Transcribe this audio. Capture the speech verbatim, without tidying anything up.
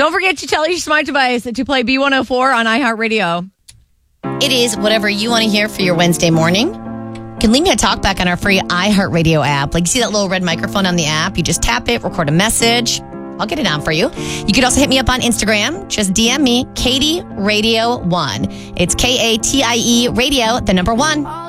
Don't forget to tell your smart device to play B one oh four on iHeartRadio. It is whatever you want to hear for your Wednesday morning. You can leave me a talkback on our free iHeartRadio app. Like, you see that little red microphone on the app? You just tap it, record a message. I'll get it on for you. You could also hit me up on Instagram. Just D M me, Katie Radio one. It's K A T I E Radio, the number one.